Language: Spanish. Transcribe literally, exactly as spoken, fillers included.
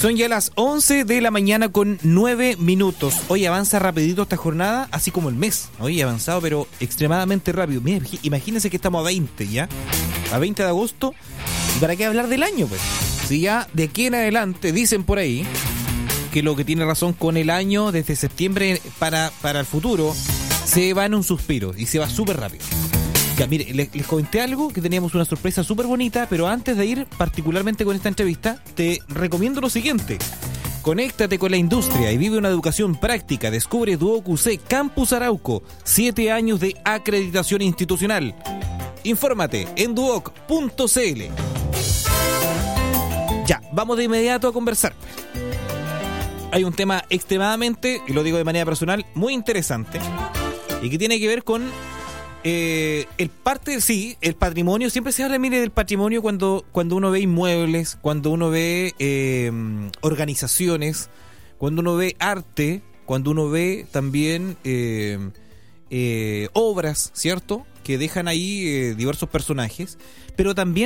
Son ya las once de la mañana con nueve minutos. Hoy avanza rapidito esta jornada, así como el mes. Hoy ha avanzado, pero extremadamente rápido. Mira, imagínense que estamos a veinte ya, a veinte de agosto. ¿Y para qué hablar del año, pues? Si ya de aquí en adelante dicen por ahí que lo que tiene razón con el año desde septiembre para, para el futuro se va en un suspiro y se va súper rápido. Ya, mire, les, les comenté algo, que teníamos una sorpresa súper bonita, pero antes de ir particularmente con esta entrevista, te recomiendo lo siguiente. Conéctate con la industria y vive una educación práctica. Descubre Duoc U C Campus Arauco, siete años de acreditación institucional. Infórmate en duoc punto c l. Ya, vamos de inmediato a conversar. Hay un tema extremadamente, y lo digo de manera personal, muy interesante, y que tiene que ver con Eh, el parte, sí, el patrimonio. Siempre se habla, mire, del patrimonio cuando, cuando uno ve inmuebles, cuando uno ve eh, organizaciones, cuando uno ve arte, cuando uno ve también eh, eh, obras, ¿cierto?, que dejan ahí eh, diversos personajes, pero también